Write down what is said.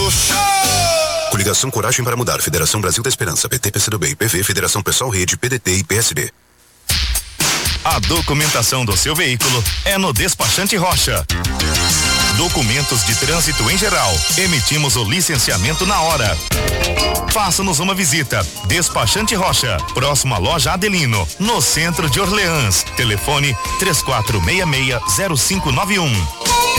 show! Coligação Coragem para Mudar, Federação Brasil da Esperança, PT, PCdoB, IPV, Federação Pessoal Rede, PDT e PSB. A documentação do seu veículo é no Despachante Rocha. Documentos de trânsito em geral. Emitimos o licenciamento na hora. Faça-nos uma visita. Despachante Rocha, próximo à loja Adelino, no centro de Orleans. Telefone 3466-0591.